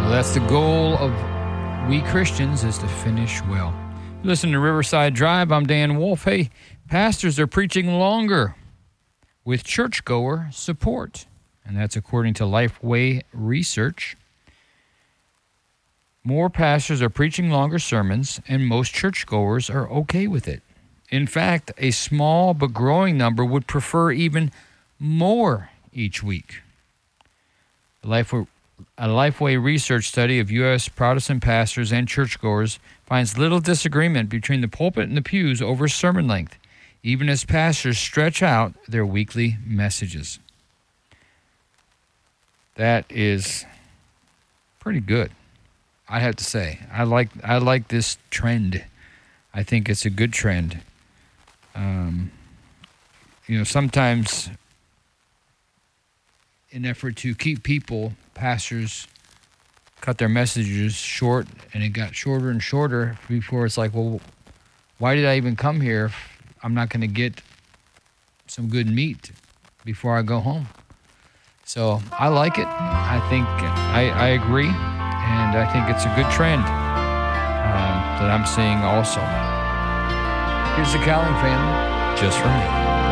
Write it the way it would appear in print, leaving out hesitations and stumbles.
Well, that's the goal of we Christians, is to finish well. You listen to Riverside Drive. I'm Dan Wolf. Hey, pastors are preaching longer with churchgoer support, and that's according to Lifeway research. More pastors are preaching longer sermons, and most churchgoers are okay with it. In fact, a small but growing number would prefer even more each week. A Lifeway research study of U.S. Protestant pastors and churchgoers finds little disagreement between the pulpit and the pews over sermon length, even as pastors stretch out their weekly messages. That is pretty good, I have to say. I like this trend. I think it's a good trend. Sometimes in effort to keep pastors cut their messages short, and it got shorter and shorter before it's like, well, why did I even come here if I'm not going to get some good meat before I go home? So I like it. I think I agree, and I think it's a good trend that I'm seeing also. Here's the Cowling family, just for me.